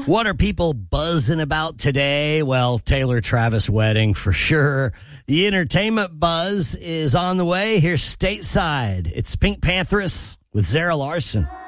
What are people buzzing about today? Well, Taylor Travis wedding for sure. The entertainment buzz is on the way. Here's Stateside. It's Pink Panthers with Zara Larson.